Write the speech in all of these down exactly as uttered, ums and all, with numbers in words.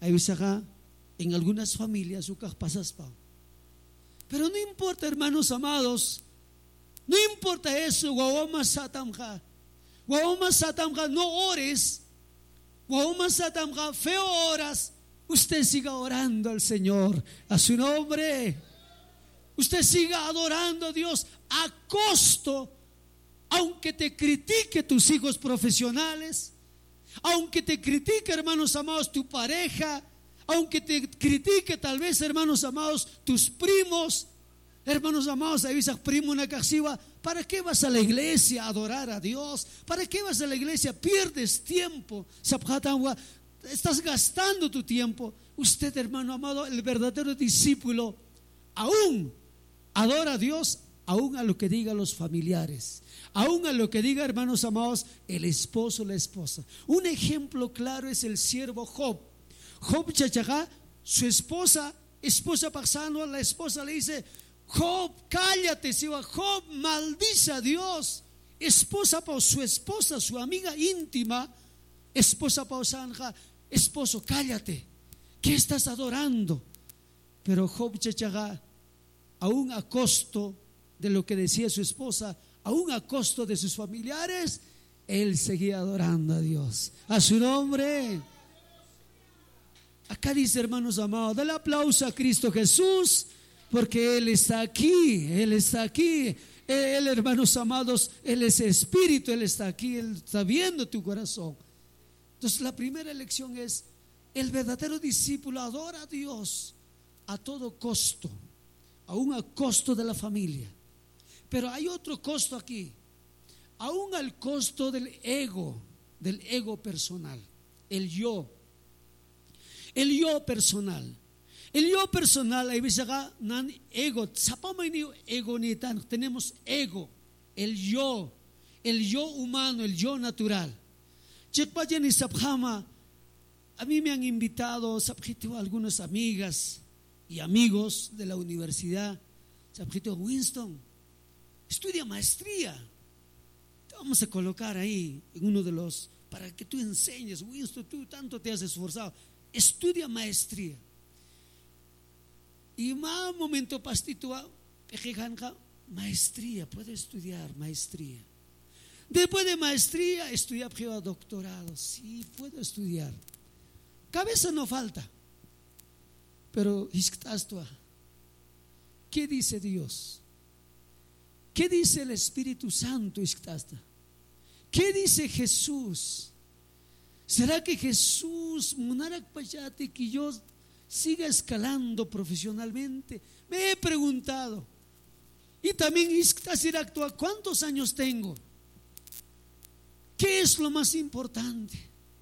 Hay veces acá, en algunas familias, pasas pa. Pero no importa, hermanos amados, no importa eso, guawama satamja, guawama satamja, no ores, guawama satamja, feo oras, usted siga orando al Señor, a su nombre. Usted siga adorando a Dios a costo, aunque te critique tus hijos profesionales, aunque te critique, hermanos amados, tu pareja, aunque te critique tal vez, hermanos amados, tus primos. Hermanos amados, ahí dice primo una casiva, ¿para qué vas a la iglesia a adorar a Dios? ¿Para qué vas a la iglesia? Pierdes tiempo, estás gastando tu tiempo. Usted, hermano amado, el verdadero discípulo, aún adora a Dios, aún a lo que digan los familiares, aún a lo que diga, hermanos amados, el esposo o la esposa. Un ejemplo claro es el siervo Job. Job chachajá, su esposa, esposa pasando, la esposa le dice: Job, cállate, si va. Job maldice a Dios. Esposa para su esposa, su amiga íntima, esposa para Sanja, esposo, cállate, ¿qué estás adorando? Pero Job chachajá, aún a costo de lo que decía su esposa, aún a costo de sus familiares, él seguía adorando a Dios, a su nombre. Acá dice, hermanos amados, dale aplauso a Cristo Jesús, porque Él está aquí, Él está aquí. Él, hermanos amados, Él es espíritu, Él está aquí, Él está viendo tu corazón. Entonces la primera lección es: el verdadero discípulo adora a Dios a todo costo, aún a costo de la familia. Pero hay otro costo aquí, aún al costo del ego, del ego personal, el yo. El yo personal. El yo personal, hay veces acá, nan ego, zapama ni ego ni tan, tenemos ego, el yo, el yo humano, el yo natural. Chekpayan y Sabjama, a mí me han invitado, Sabjito, algunas amigas y amigos de la universidad. Sabjito, Winston, estudia maestría. Te vamos a colocar ahí en uno de los, para que tú enseñes, Winston, tú tanto te has esforzado. Estudia maestría. Y más momento pastito maestría, puede estudiar maestría. Después de maestría, estudia doctorado. Sí, puedo estudiar. Cabeza no falta. Pero ¿qué dice Dios? ¿Qué dice el Espíritu Santo? ¿Qué dice Jesús? ¿Será que Jesús, Munarak Payati, que yo siga escalando profesionalmente? Me he preguntado. Y también, ¿cuántos años tengo? ¿Qué es lo más importante?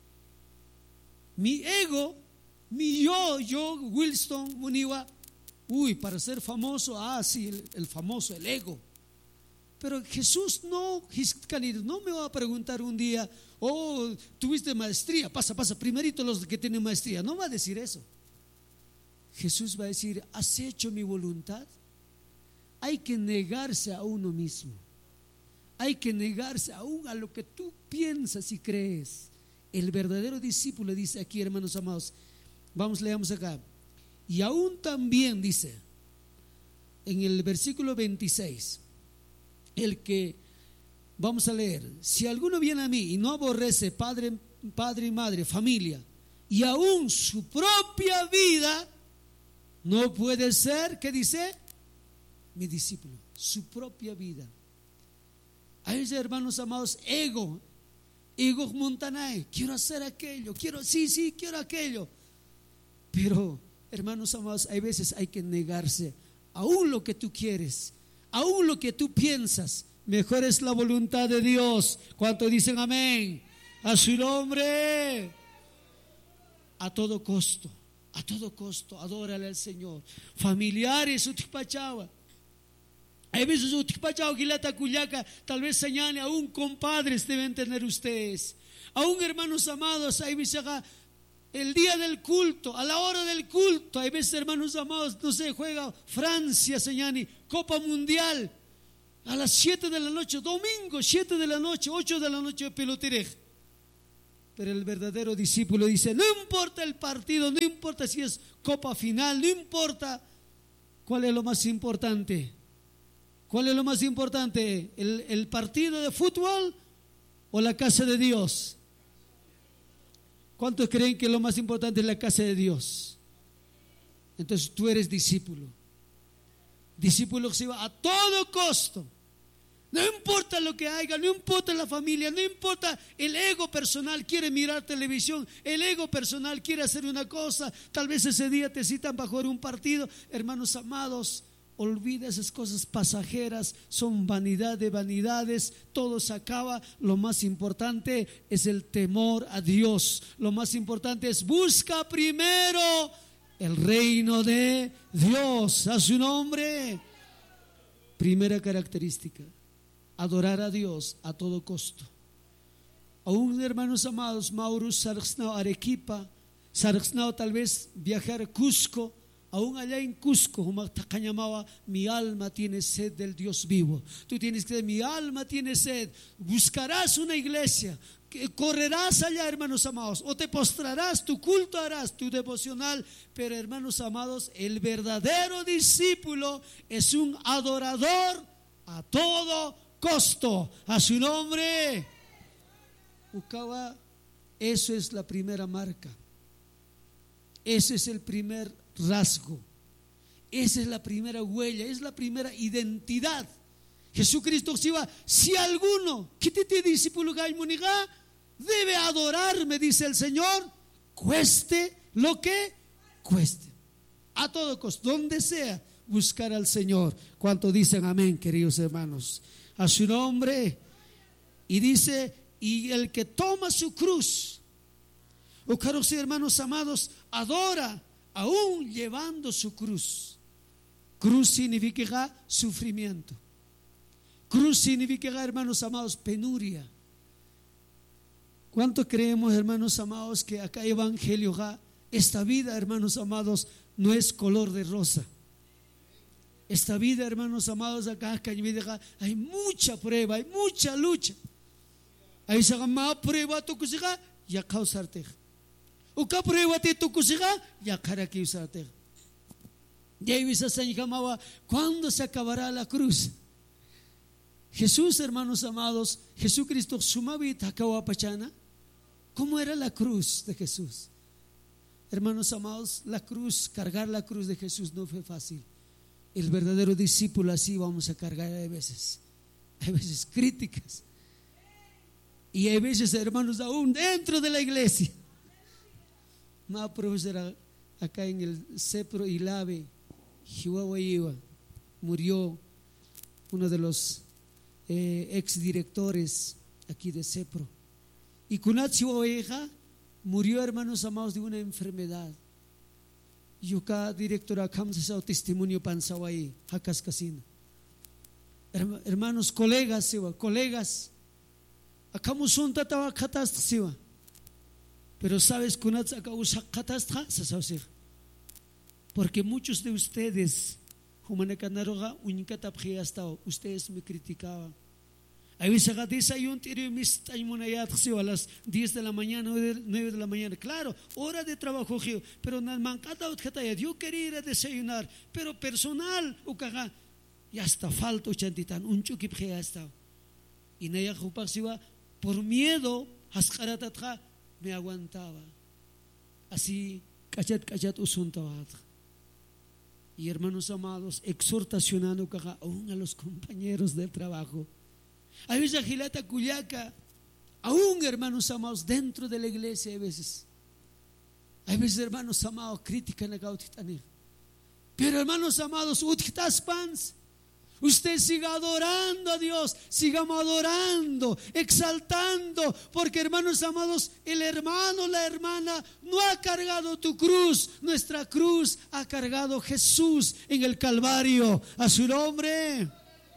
Mi ego, mi yo, yo, Wilson Muniwa. Uy, para ser famoso, ah, sí, el, el famoso, el ego. Pero Jesús no, no me va a preguntar un día: oh, tuviste maestría, pasa, pasa, primerito los que tienen maestría. No va a decir eso. Jesús va a decir: ¿has hecho mi voluntad? Hay que negarse a uno mismo. Hay que negarse aún a lo que tú piensas y crees. El verdadero discípulo dice aquí, hermanos amados, vamos, leamos acá. Y aún también dice en el versículo veintiséis, el que, vamos a leer: si alguno viene a mí y no aborrece padre, padre y madre, familia, y aún su propia vida, no puede ser, ¿qué dice? Mi discípulo. Su propia vida. A ese, hermanos amados, ego, ego montanae, quiero hacer aquello, quiero, sí, sí, quiero aquello. Pero, hermanos amados, hay veces hay que negarse aún lo que tú quieres, aún lo que tú piensas. Mejor es la voluntad de Dios. ¿Cuánto dicen amén? A su nombre. A todo costo, a todo costo, adórale al Señor. Familiares, utikpachawa. Hay veces utikpachawa gilata cuyaca, tal vez señale, aún compadres deben tener ustedes. Aún, hermanos amados, hay veces acá, el día del culto, a la hora del culto, hay veces, hermanos amados, no sé, juega Francia, señani, Copa Mundial, a las siete de la noche, domingo, siete de la noche, ocho de la noche, peloterej. Pero el verdadero discípulo dice, no importa el partido, no importa si es copa final, no importa. ¿Cuál es lo más importante? ¿Cuál es lo más importante? ¿El, el partido de fútbol o la casa de Dios? ¿Cuántos creen que lo más importante es la casa de Dios? Entonces tú eres discípulo. Discípulo que se va a todo costo. No importa lo que haya, no importa la familia, no importa el ego personal, quiere mirar televisión, el ego personal quiere hacer una cosa, tal vez ese día te citan para jugar un partido. Hermanos amados, olvida esas cosas pasajeras, son vanidad de vanidades, todo se acaba. Lo más importante es el temor a Dios, lo más importante es busca primero el reino de Dios, a su nombre. Primera característica, adorar a Dios a todo costo. Aún, hermanos amados, Maurus, Sarxnao, Arequipa, Sarxnao, tal vez viajar a Cusco. Aún allá en Cusco, mi alma tiene sed del Dios vivo. Tú tienes que decir, mi alma tiene sed. Buscarás una iglesia, correrás allá, hermanos amados, o te postrarás, tu culto harás, tu devocional. Pero, hermanos amados, el verdadero discípulo es un adorador a todo costo, a su nombre. Ukawa, eso es la primera marca, ese es el primer rasgo, esa es la primera huella, es la primera identidad. Jesucristo iba, si alguno que te discípulo debe adorarme, dice el Señor, cueste lo que cueste, a todo costo, donde sea, buscar al Señor. ¿Cuánto dicen amén, queridos hermanos? A su nombre. Y dice, y el que toma su cruz, o caros hermanos amados, adora aún llevando su cruz. Cruz significa sufrimiento. Cruz significa, hermanos amados, penuria. ¿Cuánto creemos, hermanos amados, que acá evangelio, esta vida, hermanos amados, no es color de rosa? Esta vida, hermanos amados, acá hay mucha prueba, hay mucha lucha. Hay más prueba tu kusiga ya causarte. Uka prueba te tu kusiga ya karaki usarte. Ya ibisa señalaba, ¿cuándo se acabará la cruz? Jesús, hermanos amados, Jesucristo sumabit hakawapachana. ¿Cómo era la cruz de Jesús? Hermanos amados, la cruz, cargar la cruz de Jesús no fue fácil. El verdadero discípulo así vamos a cargar a veces, hay veces críticas, y hay veces, hermanos, aún dentro de la iglesia. Más profesora acá en el Cepro y Lave, Chihuahua, murió uno de los eh, ex directores aquí de Cepro, y Kunat Chihuahua murió, hermanos amados, de una enfermedad. Yo cada directora kamsa testimonio pansawai hakas casino. Hermanos, colegas, siwa, colegas, acamos un tatawa katast siwa. Pero sabes kunats acá usa katast ha sasawsir. Porque muchos de ustedes, humanekanaroga unikatapji hasta ustedes me criticaban. A veces a desayuno a las diez de la mañana, nueve de la mañana. Claro, hora de trabajo, pero yo quería ir a desayunar, pero personal, ya está, falta chantitan, un chukip ya está. Y naya por miedo, me aguantaba. Así, cachat, cachat, usuntaba. Y hermanos amados, exhortacionando aún a los compañeros del trabajo. Hay veces Gilata Cuyaca, aún hermanos amados, dentro de la iglesia, hay veces, hay veces hermanos amados, critican a Gautitani. Pero hermanos amados, Utitaspans, usted siga adorando a Dios, sigamos adorando, exaltando, porque hermanos amados, el hermano, la hermana no ha cargado tu cruz, nuestra cruz ha cargado Jesús en el Calvario, a su nombre.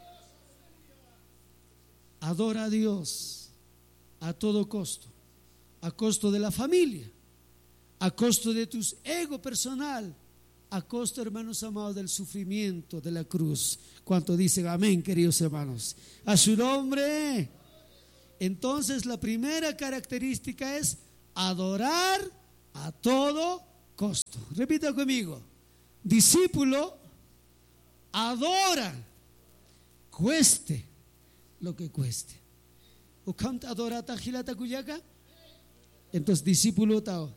Adora a Dios a todo costo, a costo de la familia, a costo de tu ego personal, a costo, hermanos amados, del sufrimiento de la cruz. ¿Cuánto dicen amén, queridos hermanos? A su nombre. Entonces la primera característica es adorar a todo costo. Repita conmigo. Discípulo adora, cueste lo que cueste. ¿Ucamta adorata gilata cuyaca? Entonces, discípulo tao.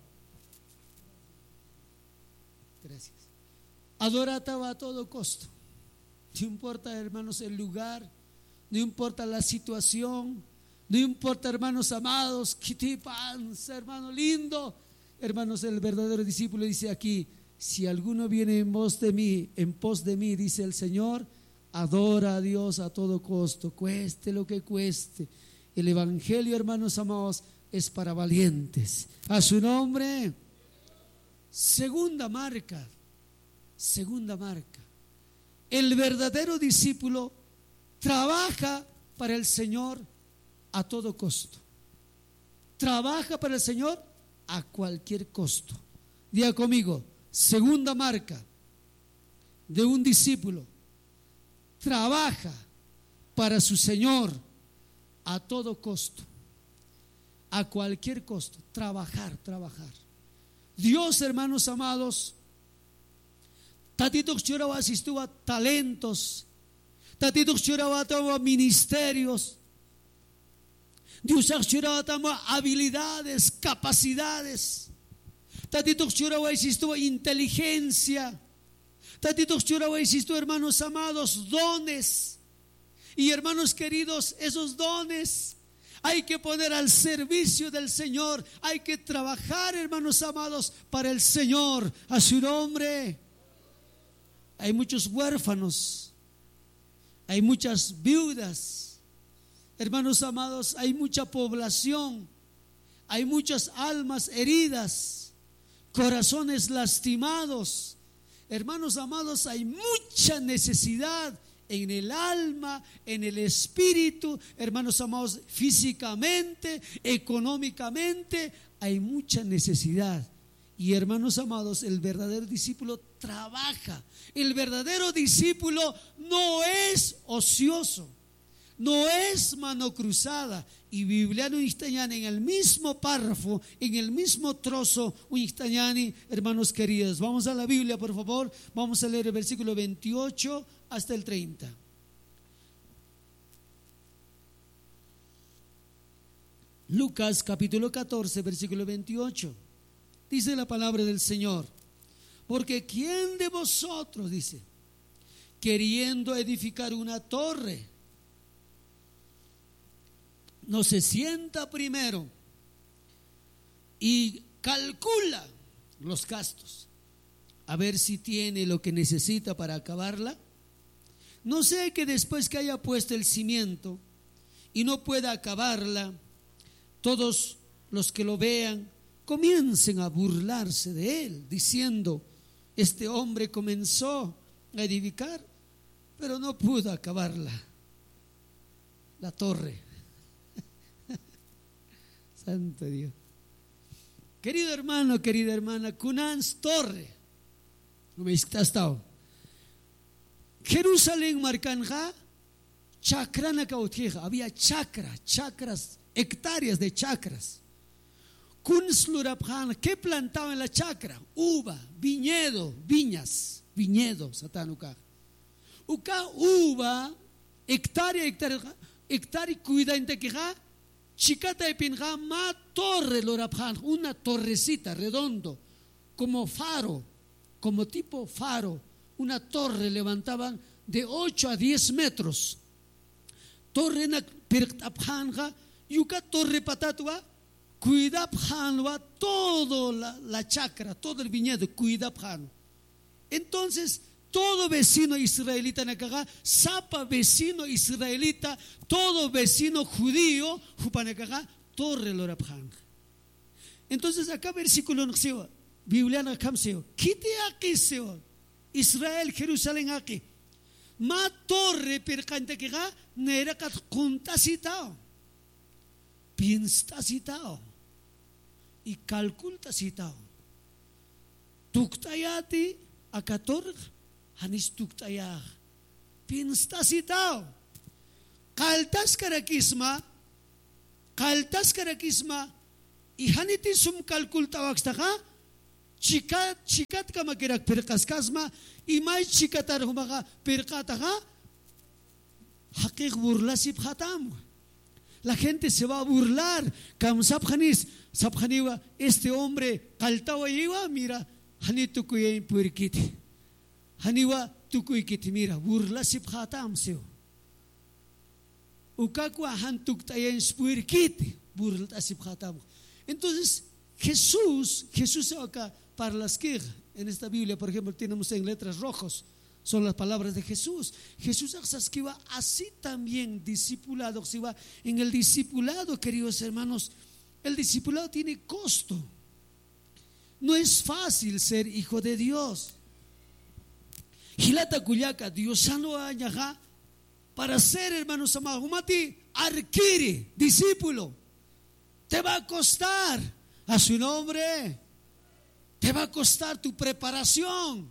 Gracias. Adorata va a todo costo. No importa, hermanos, el lugar, no importa la situación, no importa, hermanos amados, que te panza, hermano lindo. Hermanos, el verdadero discípulo dice aquí: si alguno viene en pos de mí, en pos de mí, dice el Señor, adora a Dios a todo costo, cueste lo que cueste. El evangelio, hermanos amados, es para valientes. A su nombre. Segunda marca, segunda marca. El verdadero discípulo trabaja para el Señor a todo costo. Trabaja para el Señor a cualquier costo. Diga conmigo, segunda marca de un discípulo: trabaja para su Señor a todo costo, a cualquier costo. Trabajar, trabajar. Dios, hermanos amados, tatitos lloraba asistió a talentos, tatitos lloraba a ministerios, Dios lloraba a habilidades, capacidades, tatitos lloraba asistió a inteligencia, tatitos lloraba asistió, hermanos amados, dones. Y hermanos queridos, esos dones hay que poner al servicio del Señor. Hay que trabajar, hermanos amados, para el Señor. A su nombre. Hay muchos huérfanos, hay muchas viudas, hermanos amados, hay mucha población, hay muchas almas heridas, corazones lastimados. Hermanos amados, hay mucha necesidad en el alma, en el espíritu, hermanos amados, físicamente, económicamente, hay mucha necesidad. Y hermanos amados, el verdadero discípulo trabaja. El verdadero discípulo no es ocioso, no es mano cruzada. Y Bibliano Instañani, en el mismo párrafo, en el mismo trozo, Instañani, hermanos queridos, vamos a la Biblia, por favor. Vamos a leer el versículo veintiocho hasta el treinta. Lucas capítulo catorce, versículo veintiocho. Dice la palabra del Señor: porque ¿quién de vosotros, dice, queriendo edificar una torre, no se sienta primero y calcula los gastos, a ver si tiene lo que necesita para acabarla? No sé que después que haya puesto el cimiento y no pueda acabarla, todos los que lo vean comiencen a burlarse de él, diciendo: este hombre comenzó a edificar, pero no pudo acabarla, la torre. Santo Dios. Querido hermano, querida hermana, Kunans torre, ¿no me estado? Jerusalén marcanja, chakrana cautija, había chacra, chacras, hectáreas de chacras. ¿Qué plantaba en la chacra? Uva, viñedo, viñas, viñedo, satanuca. Uca uva, hectárea, hectárea, hectárea, cuida en tequija, chicata de pinja, ma torre lorapjan, una torrecita redondo, como faro, como tipo faro, una torre levantaban de ocho a diez metros. Torre na pirtapjanja, yuca torre patatua. Cuida pjanwa, todo la, la chacra, todo el viñedo, cuida pjan. Entonces, todo vecino israelita nakaga, sapa vecino israelita, todo vecino judío, jupanakaga, torre lora pjan. Entonces, acá versículo nxeo, Biblia nakamseo, kiti aquí seo, Israel, Jerusalén aquí. Ma torre percantekaga, nerakat kuntasitao. Piensa citao y calculta citao. Tuktayati akator hanis tuktayah. Piensa citao. Kaltas karakisma, kaltas karakisma, y haniti sum calcul tawaxtaja chikat chikat kama kirak perkaskasma y mai chikatar humaga perkataja hakik burlasip hatam. La gente se va a burlar. Kam sabjanis sabjaniwa este hombre kaltawa iwa mira hanitu kuyen purkiti haniwa tukuy kiti mira burlasip hatam seo ukakwa hantuk tayen purkiti burlasip hatam. Entonces Jesús Jesús acá para las que en esta Biblia, por ejemplo, tenemos en letras rojas, son las palabras de Jesús. Jesús así también discipulado, en el discipulado, queridos hermanos, el discipulado tiene costo. No es fácil ser hijo de Dios. Hilata Cuyaca, Dios sano añaja, para ser, hermanos amados, humati, adquiere, discípulo, te va a costar a su nombre. Te va a costar tu preparación.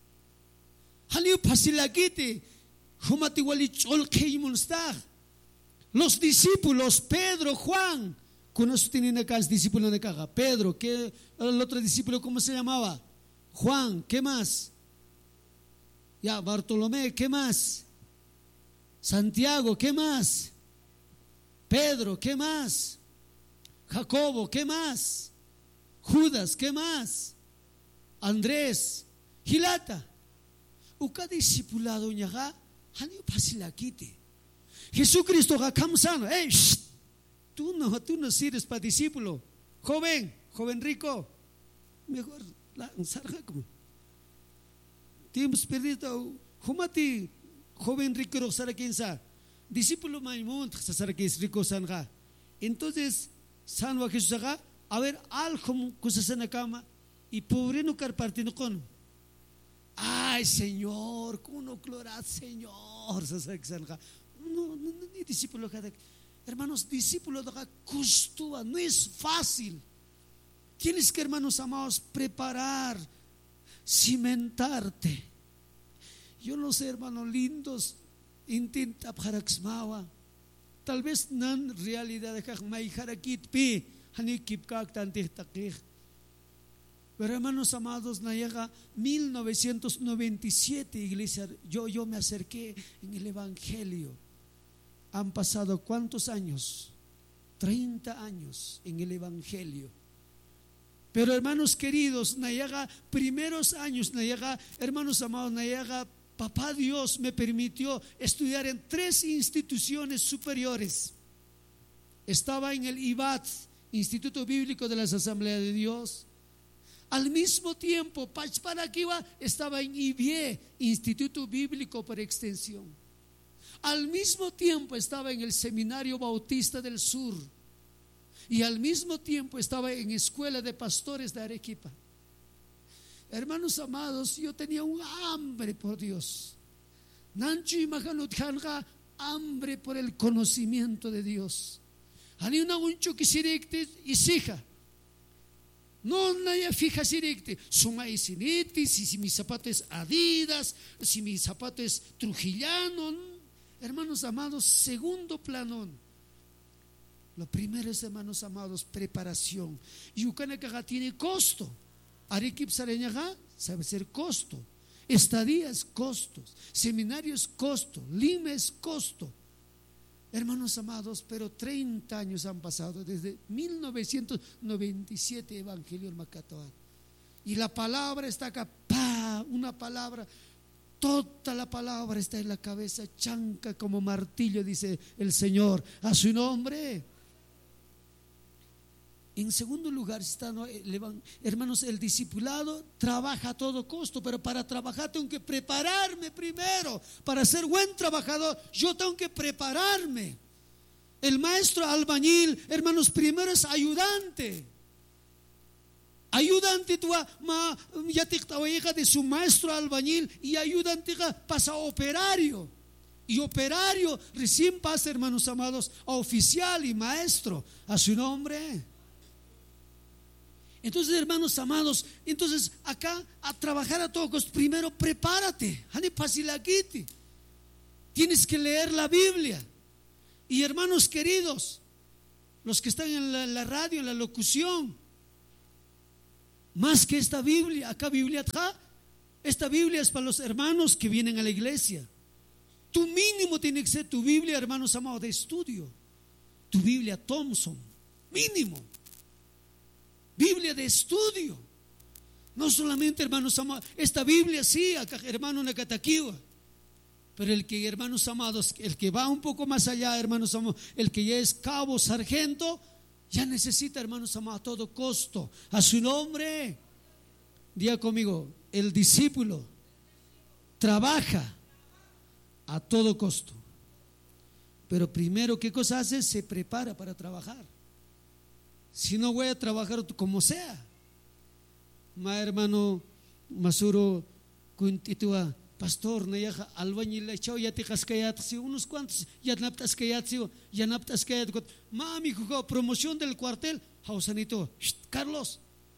Los discípulos, Pedro, Juan, con eso tienen acá el discípulo de caja. Pedro, ¿qué, el otro discípulo cómo se llamaba? Juan, ¿qué más? Ya, Bartolomé, ¿qué más? Santiago, ¿qué más? Pedro, ¿qué más? Jacobo, ¿qué más? Judas, ¿qué más? Andrés, Gilata. Uka discipulado ñaga, hani pasilakite. Jesucristo gakamsano, hey, tú no, tú no sirves para discípulo. Joven, joven rico, mejor la sarja como. Tiempos perdido, humati, joven rico rosara quinza, discípulo maimón, sasara que es rico sanja. Entonces, sanwa Jesús haga. A ver, algo cosas en la cama y pobre no carpartino con. Ay, Señor, ¿cómo no cloras, Señor? No, no, no, ni discípulo. Hermanos, discípulo de costúa, no es fácil. Tienes que, hermanos amados, preparar, cimentarte. Yo no sé, hermanos lindos, intenta para tal vez no en realidad de Kajmaijarakit pi. Pero hermanos amados, na llega mil novecientos noventa y siete, iglesia, yo, yo me acerqué en el Evangelio. Han pasado ¿cuántos años? treinta años en el Evangelio. Pero hermanos queridos, na llega primeros años, na llega, hermanos amados, na llega, papá Dios me permitió estudiar en tres instituciones superiores. Estaba en el I B A T, Instituto Bíblico de las Asambleas de Dios. Al mismo tiempo, Pachparaquiva estaba en I B I E, Instituto Bíblico por Extensión. Al mismo tiempo estaba en el Seminario Bautista del Sur. Y al mismo tiempo estaba en Escuela de Pastores de Arequipa. Hermanos amados, yo tenía un hambre por Dios. Nanchu y Majanutjanga, hambre por el conocimiento de Dios. Hay una uncho que sirecte y sija. No naya fija sirecte. Suma y siniti, si mi zapato es Adidas, si mi zapato es trujillano. Hermanos amados, segundo planón. Lo primero es, hermanos amados, preparación. Y Ucanacaga tiene costo. Arequip Sareñaga sabe ser costo. Estadía es costos. Seminario es costo. Lima es costo. Hermanos amados, pero treinta años han pasado desde mil novecientos noventa y siete Evangelio en Macatoa. Y la palabra está acá, pa, una palabra, toda la palabra está en la cabeza, chanca como martillo, dice el Señor, a su nombre. En segundo lugar está, hermanos, el discipulado trabaja a todo costo, pero para trabajar tengo que prepararme primero. Para ser buen trabajador, yo tengo que prepararme. El maestro albañil, hermanos, primero es ayudante. Ayudante tú ya te hija de su maestro albañil y ayudante pasa a operario. Y operario recién pasa, hermanos amados, a oficial y maestro, a su nombre. Entonces, hermanos amados, entonces acá a trabajar a todo costo, primero prepárate. Tienes que leer la Biblia. Y hermanos queridos, los que están en la, la radio, en la locución. Más que esta Biblia, acá Biblia acá, esta Biblia es para los hermanos que vienen a la iglesia. Tu mínimo tiene que ser tu Biblia, hermanos amados, de estudio. Tu Biblia Thompson, mínimo. Biblia de estudio. No solamente, hermanos amados, esta Biblia sí, acá, hermano Nakatakiwa. Pero el que, hermanos amados, el que va un poco más allá, hermanos amados, el que ya es cabo, sargento, ya necesita, hermanos amados, a todo costo, a su nombre. Diga conmigo, el discípulo trabaja a todo costo. Pero primero, ¿qué cosa hace? Se prepara para trabajar. Si no, voy a trabajar como sea. Ma hermano Masuro Kuntitua, pastor, no ya albañil la chao ya te cascayat, si unos cuantos ya naptas kayat, si ya naptas kayat. Mami, promoción del cuartel, Jausanito, Carlos,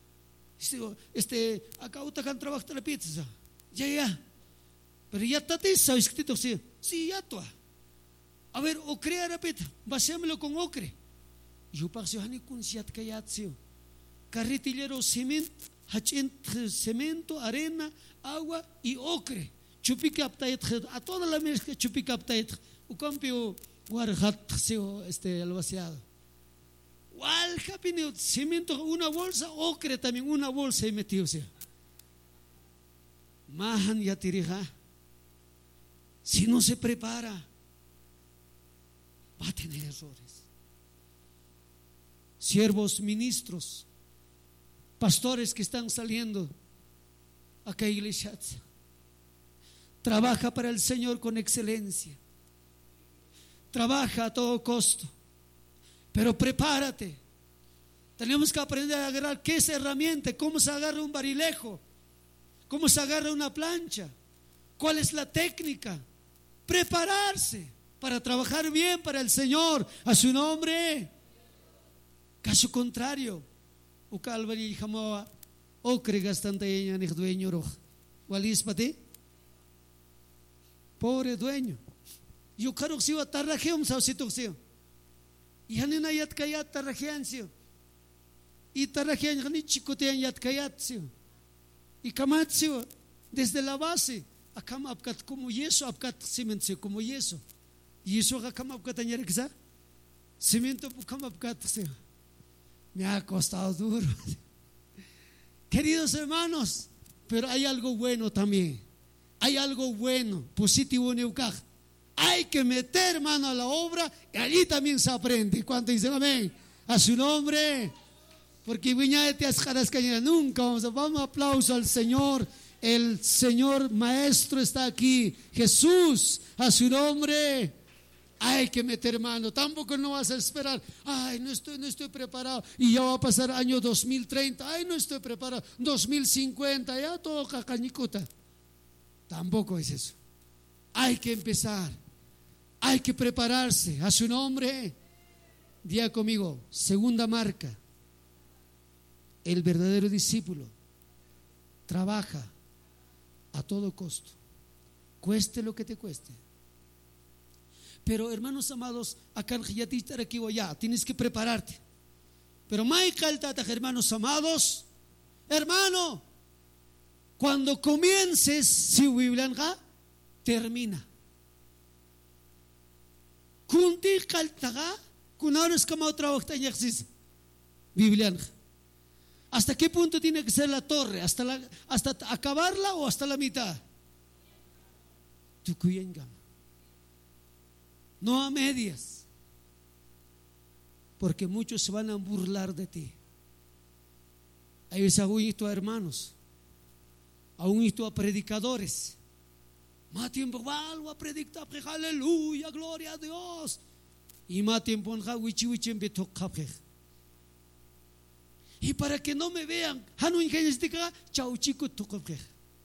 este, acá utacan trabajo de la pizza, ya, ya, pero ya tatis, sabes que te sí, sí, ya tú. A ver, ocre a repita, vaciámelo con ocre. Yo pasé a ni con siat kayat, si carretillero, cemento, hachent, cemento, arena, agua y ocre. Chupica a toda la mezcla, chupica o cambio guarjat este el vaciado. Wal japineo cemento una bolsa, ocre también una bolsa y metió sea. Mahan ya tirija. Si no se prepara, va a tener errores. Siervos, ministros, pastores que están saliendo acá iglesia. Trabaja para el Señor con excelencia. Trabaja a todo costo. Pero prepárate. Tenemos que aprender a agarrar qué es herramienta, cómo se agarra un barilejo, cómo se agarra una plancha, cuál es la técnica. Prepararse para trabajar bien para el Señor, a su nombre. Caso contrario, o calvary jamawa, o cregas tanta ella ni dueño rojo. ¿Cuál para ti? Pobre dueño. Yo quiero que se va a tarrajear sausito que y hanen ayat kayat tarrajean sio. Y tarrajean ni chicotean yat kayat sio. Y kamat sio desde la base acá apkat como yeso apkat cemento como yeso. Y eso acá apkat añere que cemento como apkat sio. Me ha costado duro. Queridos hermanos, pero hay algo bueno también. Hay algo bueno, positivo en Eucaj. Hay que meter mano a la obra y allí también se aprende. ¿Cuánto dicen amén? A su nombre. Porque nunca vamos a dar un aplauso al Señor. El Señor Maestro está aquí. Jesús, a su nombre. Hay que meter mano. Tampoco no vas a esperar. Ay, no estoy, no estoy preparado. Y ya va a pasar año dos mil treinta. Ay, no estoy preparado. dos mil cincuenta. Ya todo cacañicuta. Tampoco es eso. Hay que empezar. Hay que prepararse. A su nombre. Diga conmigo. Segunda marca. El verdadero discípulo trabaja a todo costo. Cueste lo que te cueste. Pero hermanos amados, acá ya te estaré aquí o allá. Tienes que prepararte. Pero Michael Tata, hermanos amados, hermano, cuando comiences, si Biblia termina. Kunti kaltaga, kunaros como trabajo en ejercicio. Biblia. ¿Hasta qué punto tiene que ser la torre? ¿Hasta, la, hasta acabarla o hasta la mitad? Tukuyengam. No a medias. Porque muchos se van a burlar de ti. Hay veces aún esto a hermanos, aún esto a predicadores. Más tiempo algo a predicar, aleluya, gloria a Dios. Y más tiempo en wichi wichi en beto kapej. Y para que no me vean, hanu ingenistica, chau chico tokopej.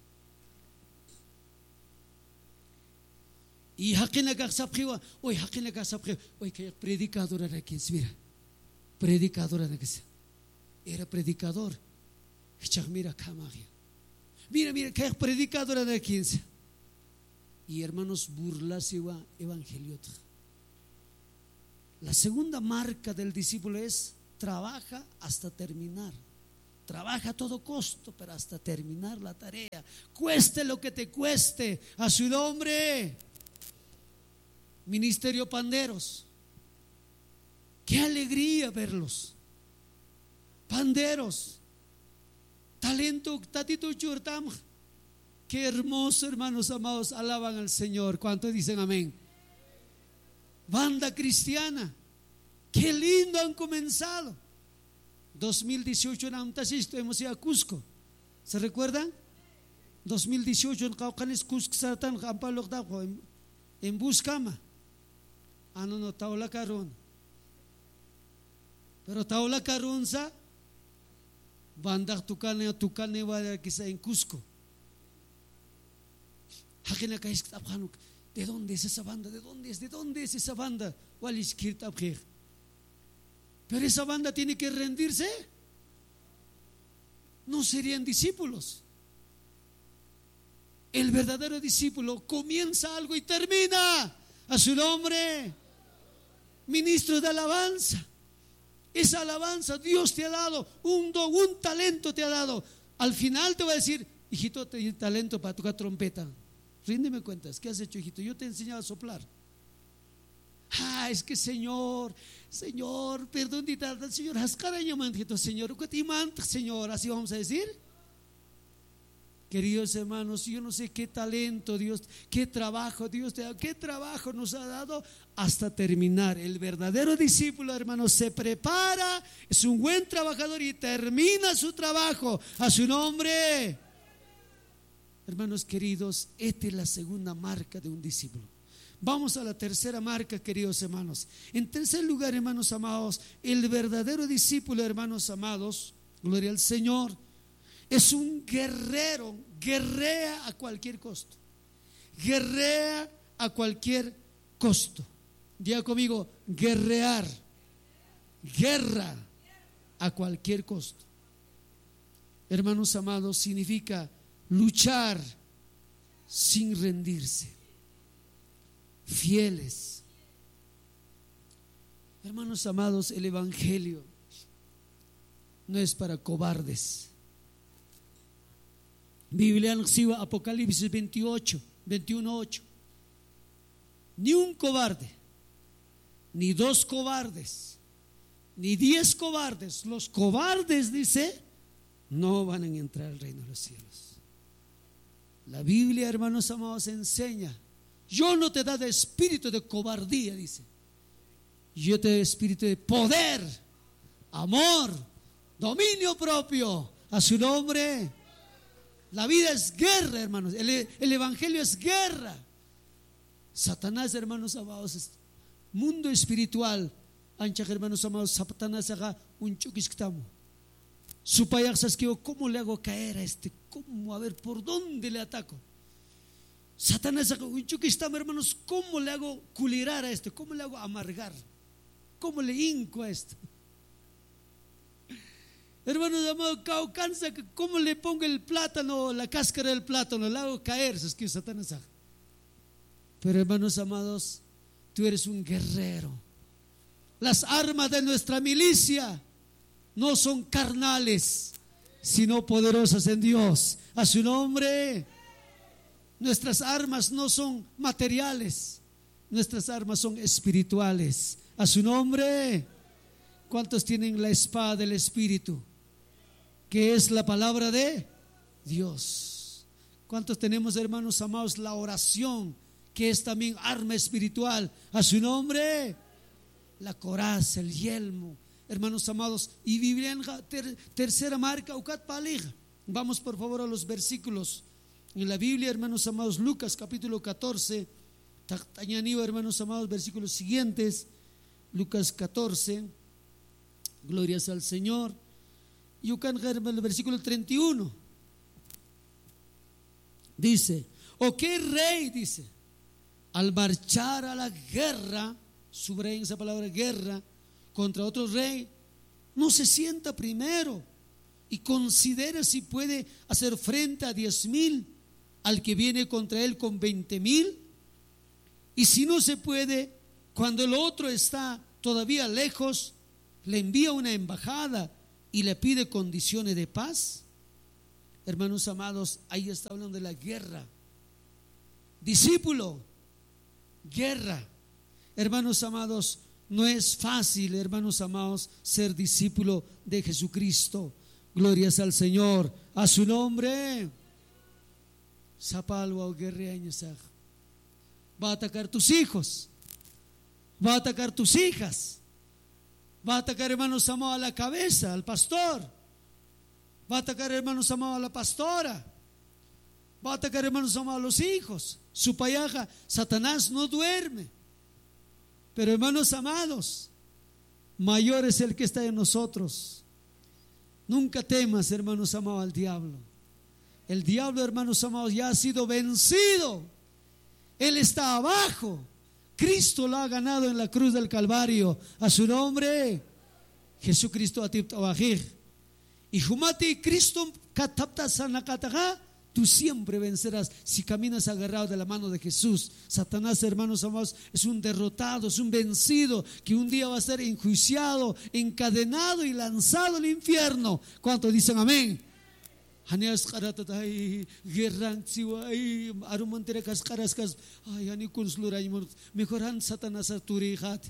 Y hakina ka sapjiwa, hoy hakina ka sapjiwa, hoy que predicador era quien se mira. Predicador era que se. Era predicador. Mira, mira, mira, que predicador era quien se. Y hermanos, burlarse wa evangelio. La segunda marca del discípulo es: trabaja hasta terminar. Trabaja a todo costo, pero hasta terminar la tarea, cueste lo que te cueste. A su nombre. Ministerio Panderos, qué alegría verlos. Panderos, talento, tatito churtam. Qué hermoso, hermanos amados, alaban al Señor. ¿Cuántos dicen amén? Banda cristiana, qué lindo han comenzado. dos mil dieciocho en Antasisto hemos ido a Cusco. ¿Se recuerdan? dos mil dieciocho en Caucanes, Cusco, Sartán, Jampalo, en, en Buscama. Ah, no, no, Taula Carón. Pero Taula Carunza, Banda Tucane, Tucane, quizá en Cusco. ¿De dónde es esa banda? ¿De dónde es? ¿De dónde es esa banda? Pero esa banda tiene que rendirse. No serían discípulos. El verdadero discípulo comienza algo y termina. A su nombre. Ministros de alabanza. Esa alabanza Dios te ha dado un don, un talento te ha dado. Al final te va a decir: hijito, te di talento para tocar trompeta. Ríndeme cuentas, ¿qué has hecho, hijito? Yo te he enseñado a soplar. Ah, es que Señor, Señor, perdón, Señor, Señor, Señor, así vamos a decir. Queridos hermanos, yo no sé qué talento Dios, qué trabajo Dios te da, qué trabajo nos ha dado hasta terminar. El verdadero discípulo, hermanos, se prepara, es un buen trabajador y termina su trabajo. A su nombre. Hermanos queridos, esta es la segunda marca de un discípulo. Vamos a la tercera marca, queridos hermanos. En tercer lugar, hermanos amados, el verdadero discípulo, hermanos amados, gloria al Señor, es un guerrero, guerrea a cualquier costo. Guerrea a cualquier costo. Diga conmigo: guerrear, guerra a cualquier costo. Hermanos amados, significa luchar sin rendirse, fieles. Hermanos amados, el evangelio no es para cobardes. Biblia antigua, Apocalipsis veintiocho, veintiuno, ocho. Ni un cobarde, ni dos cobardes, ni diez cobardes. Los cobardes, dice, no van a entrar al reino de los cielos. La Biblia, hermanos amados, enseña: yo no te he dado espíritu de cobardía, dice. Yo te doy espíritu de poder, amor, dominio propio. A su nombre. La vida es guerra, hermanos. El, el evangelio es guerra. Satanás, hermanos amados, es mundo espiritual. Ancha, hermanos amados, Satanás haga un chuquisctamo. Su payaxas que ¿cómo le hago caer a este? ¿Cómo? A ver, ¿por dónde le ataco? Satanás haga un chuquisctamo, hermanos. ¿Cómo le hago culirar a este? ¿Cómo le hago amargar? ¿Cómo le hinco a esto? Hermanos amados, cansa, ¿cómo le pongo el plátano, la cáscara del plátano? Le hago caer, es que Satanás haga. Pero hermanos amados, tú eres un guerrero. Las armas de nuestra milicia no son carnales, sino poderosas en Dios. A su nombre. Nuestras armas no son materiales, nuestras armas son espirituales. A su nombre. ¿Cuántos tienen la espada del Espíritu, que es la palabra de Dios? ¿Cuántos tenemos, hermanos amados, la oración, que es también arma espiritual? A su nombre. La coraza, el yelmo, hermanos amados. Y Biblia ter, tercera marca, ucat palija. Vamos por favor a los versículos en la Biblia, hermanos amados. Lucas capítulo catorce, tañanivo, hermanos amados, versículos siguientes. Lucas catorce, glorias al Señor. Y el versículo treinta y uno dice: ¿o qué rey, dice, al marchar a la guerra, subrayen esa palabra guerra, contra otro rey, no se sienta primero y considera si puede hacer frente a diez mil al que viene contra él con veinte mil? Y si no se puede, cuando el otro está todavía lejos, le envía una embajada y le pide condiciones de paz. Hermanos amados, ahí está hablando de la guerra. Discípulo, guerra. Hermanos amados, no es fácil, hermanos amados, ser discípulo de Jesucristo. Glorias al Señor, a su nombre. Sapalwa o guerreaño, va a atacar tus hijos, va a atacar tus hijas, va a atacar, hermanos amados, a la cabeza, al pastor, va a atacar, hermanos amados, a la pastora, va a atacar, hermanos amados, a los hijos, su payaja. Satanás no duerme, pero hermanos amados, mayor es el que está en nosotros. Nunca temas, hermanos amados, al diablo. El diablo, hermanos amados, ya ha sido vencido. Él está abajo. Cristo lo ha ganado en la cruz del Calvario. A su nombre, Jesucristo atip tabajir. Y humati Cristo katapta sanakataga, tú siempre vencerás si caminas agarrado de la mano de Jesús. Satanás, hermanos amados, es un derrotado, es un vencido que un día va a ser enjuiciado, encadenado y lanzado al infierno. ¿Cuántos dicen amén? Hanias karatatay gerang siway arumantere kas karas kas ay hani kunsluray mejoran Satanás aturihat.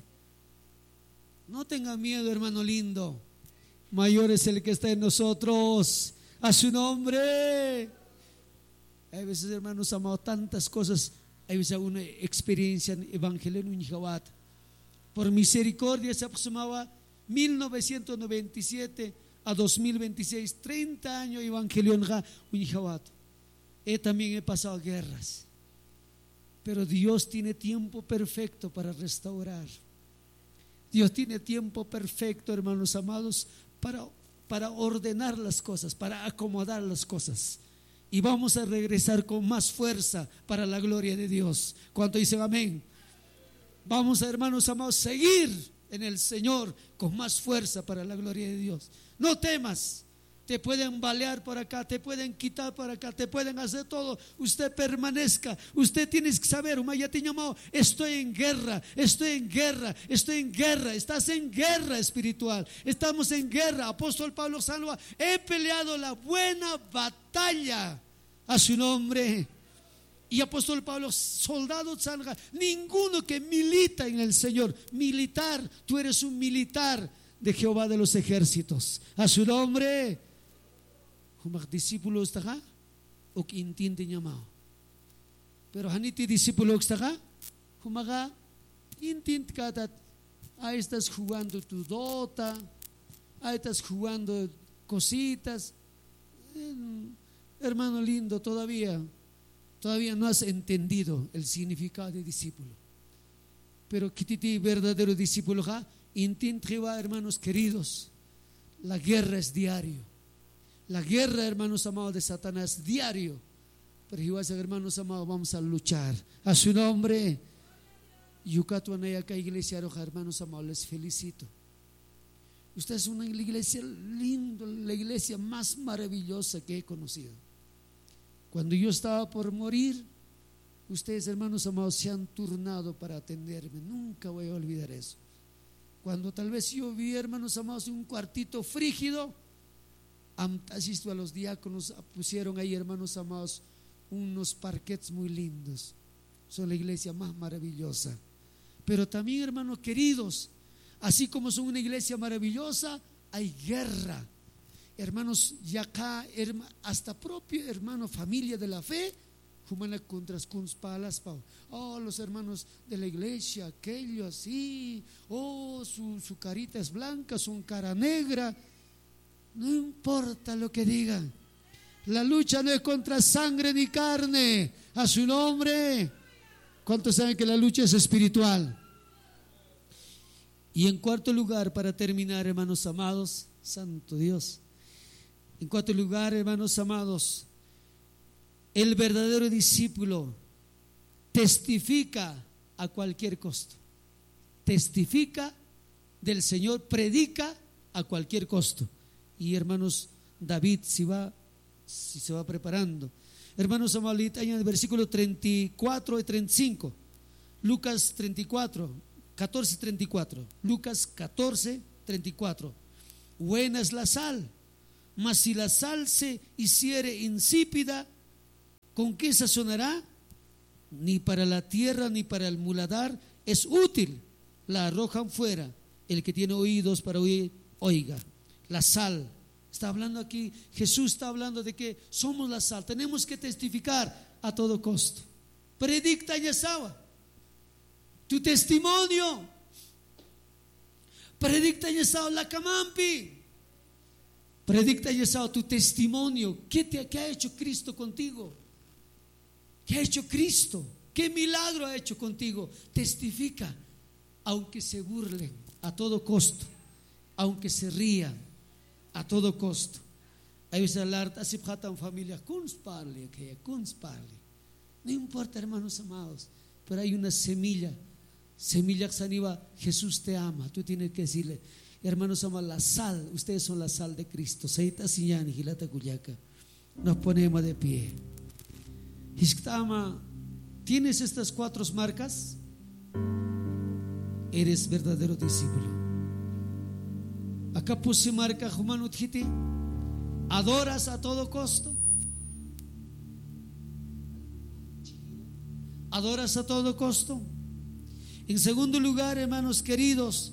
No tenga miedo, hermano lindo. Mayor es el que está en nosotros. A su nombre. Hay veces, hermanos amados, tantas cosas. Hay veces una experiencia en evangelio en Unjawat. Por misericordia se aproximaba mil novecientos noventa y siete a dos mil veintiséis, treinta años evangelio en Unjawat. He también he pasado guerras, pero Dios tiene tiempo perfecto para restaurar. Dios tiene tiempo perfecto, hermanos amados, para, para ordenar las cosas, para acomodar las cosas. Y vamos a regresar con más fuerza para la gloria de Dios. ¿Cuánto dicen amén? Vamos a, hermanos amados, seguir en el Señor con más fuerza para la gloria de Dios. No temas. Te pueden balear por acá, te pueden quitar por acá, te pueden hacer todo. Usted permanezca. Usted tiene que saber, estoy en guerra, estoy en guerra, estoy en guerra. Estás en guerra espiritual. Estamos en guerra. Apóstol Pablo salva, he peleado la buena batalla. A su nombre. Y apóstol Pablo, soldado salga, ninguno que milita en el Señor. Militar, tú eres un militar de Jehová de los ejércitos. A su nombre. Humak discípulo está o que intinte llamar. Pero haniti discípulo está humaga intint katat. Ahí estás jugando tu Dota, ahí estás jugando cositas. Hermano lindo, todavía todavía no has entendido el significado de discípulo. Pero kititi verdadero discípulo ja intint llevar, hermanos queridos. La guerra es diario. La guerra, hermanos amados, de Satanás diario. Pero igual, hermanos amados, vamos a luchar. A su nombre. Yucatuanayaka iglesia roja, hermanos amados, les felicito. Usted es una iglesia linda, la iglesia más maravillosa que he conocido. Cuando yo estaba por morir, ustedes, hermanos amados, se han turnado para atenderme. Nunca voy a olvidar eso. Cuando tal vez yo vi, hermanos amados, un cuartito frígido, asisto a los diáconos, pusieron ahí, hermanos amados, unos parquets muy lindos. Son la iglesia más maravillosa. Pero también, hermanos queridos, así como son una iglesia maravillosa, hay guerra. Hermanos, y acá, hasta propio hermano, familia de la fe, humana contra las palas, oh, los hermanos de la iglesia, aquello así, oh, su, su carita es blanca, su cara negra. No importa lo que digan, la lucha no es contra sangre ni carne. A su nombre. ¿Cuántos saben que la lucha es espiritual? Y en cuarto lugar, para terminar, hermanos amados, santo Dios, en cuarto lugar, hermanos amados, el verdadero discípulo testifica a cualquier costo. Testifica del Señor, predica a cualquier costo. Y hermanos, David si va, si se va preparando. Hermanos amados, en el versículo treinta y cuatro y treinta y cinco, Lucas treinta y cuatro, catorce treinta y cuatro. Lucas catorce treinta y cuatro. Buena es la sal, mas si la sal se hiciere insípida, ¿con qué sazonará? Ni para la tierra ni para el muladar es útil, la arrojan fuera. El que tiene oídos para oír, oiga. La sal, está hablando aquí, Jesús está hablando de que somos la sal, tenemos que testificar a todo costo. Predicta Yesaba, tu testimonio. Predicta Yesaba la Camampi. Predicta Yesaba tu testimonio. ¿Qué, te, ¿Qué ha hecho Cristo contigo? ¿Qué ha hecho Cristo? ¿Qué milagro ha hecho contigo? Testifica, aunque se burlen a todo costo, aunque se rían a todo costo. Hay veces hablar así en familia, kunsparle, que kunsparle. No importa, hermanos amados, pero hay una semilla, semilla que saniva, Jesús te ama. Tú tienes que decirle, hermanos amados, la sal, ustedes son la sal de Cristo. Seita siñani, gilata cuyaca. Nos ponemos de pie. ¿Tienes estas cuatro marcas? Eres verdadero discípulo. Acá puse marca Juan Utjiti. Adoras a todo costo. Adoras a todo costo. En segundo lugar, hermanos queridos,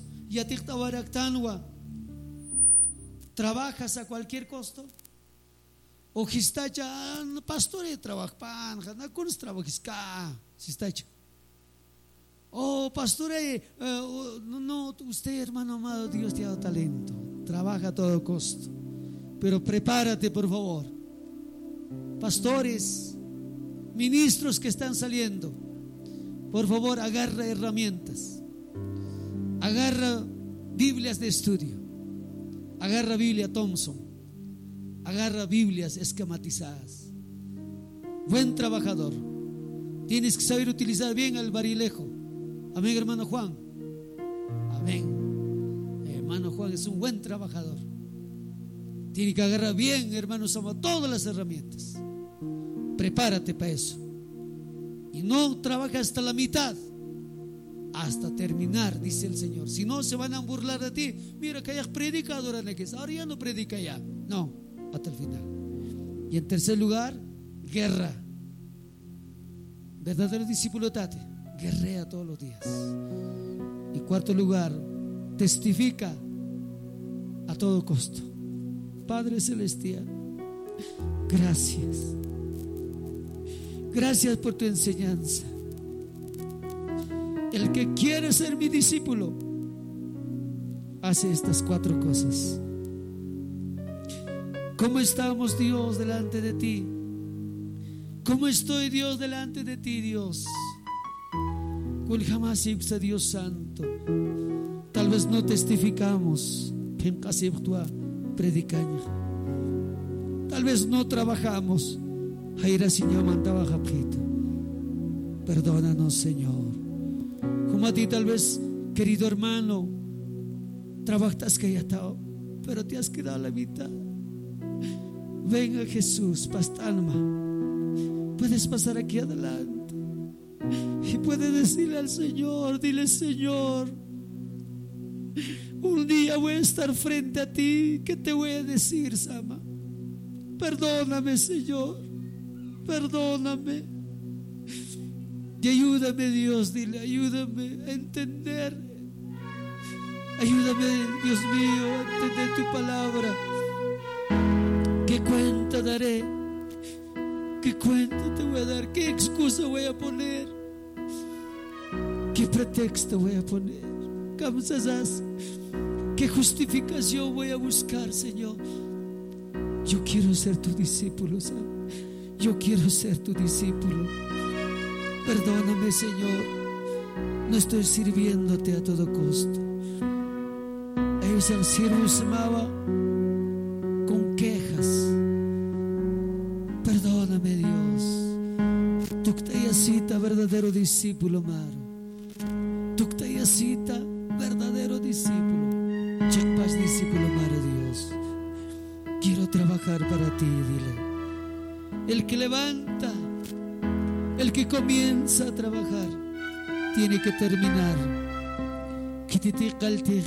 ¿trabajas a cualquier costo? O gistacha, pastore trabajan, no con trabajis ka, gistacha. Oh, pastore, uh, no, no, usted, hermano amado, Dios te ha dado talento, trabaja a todo costo, pero prepárate, por favor. Pastores, ministros que están saliendo, por favor, agarra herramientas, agarra Biblias de estudio, agarra Biblia Thompson, agarra Biblias esquematizadas. Buen trabajador, tienes que saber utilizar bien el barilejo. Amén, hermano Juan. Amén. Hermano Juan es un buen trabajador. Tiene que agarrar bien, hermanos, todas las herramientas. Prepárate para eso. Y no trabaja hasta la mitad, hasta terminar, dice el Señor. Si no, se van a burlar de ti. Mira que hayas predicado, ahora ya no predica ya. No, hasta el final. Y en tercer lugar, guerra. Verdadero discípulo tate, guerrea todos los días. Y cuarto lugar, testifica a todo costo. Padre celestial, gracias. Gracias por tu enseñanza. El que quiere ser mi discípulo hace estas cuatro cosas. ¿Cómo estamos, Dios, delante de ti? ¿Cómo estoy, Dios, delante de ti, Dios? Cual jamás ibsa, Dios santo. Tal vez no testificamos, predicaña. Tal vez no trabajamos. Perdónanos, Señor. Como a ti, tal vez, querido hermano, trabajas que ya está, pero te has quedado a la mitad. Venga Jesús, pastalma. Puedes pasar aquí adelante y puedes decirle al Señor, dile: Señor, un día voy a estar frente a ti. ¿Qué te voy a decir, Sama? Perdóname, Señor, perdóname. Y ayúdame, Dios, dile, ayúdame a entender. Ayúdame, Dios mío, a entender tu palabra. ¿Qué cuenta daré? ¿Qué cuenta te voy a dar? ¿Qué excusa voy a poner? ¿Qué pretexto voy a poner? ¿Qué justificación voy a buscar, Señor? Yo quiero ser tu discípulo, ¿sabes? Yo quiero ser tu discípulo. Perdóname, Señor. No estoy sirviéndote a todo costo. Ellos el siervo se amaba con quejas. Perdóname, Dios. Tú te cita verdadero discípulo, Maro. Tú te cita verdadero discípulo. Chakpas discípulo, Maro, Dios. Quiero trabajar para ti, dile. El que levanta, el que comienza a trabajar, tiene que terminar. kititi kalti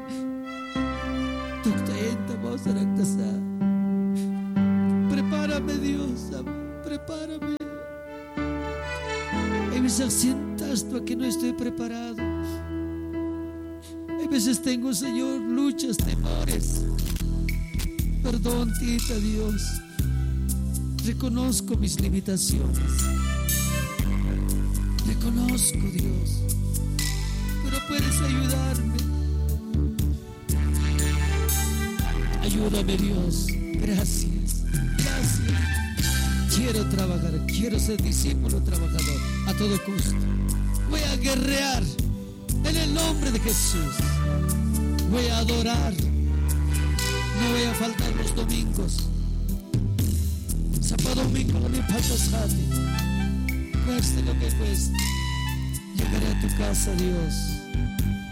tuktaenta mosarakasa. Prepárame, Dios, prepárame. Hay veces sientas tú que no estoy preparado. Hay veces tengo, Señor, luchas, temores. Perdón, tita, Dios. Reconozco mis limitaciones. Reconozco, Dios. Pero puedes ayudarme. Ayúdame, Dios. Gracias. Gracias. Quiero trabajar. Quiero ser discípulo trabajador a todo costo. Voy a guerrear en el nombre de Jesús. Voy a adorar. No voy a faltar los domingos. Sábado, domingo, no me faltas jati. Cueste lo que cueste. Llegaré a tu casa, Dios.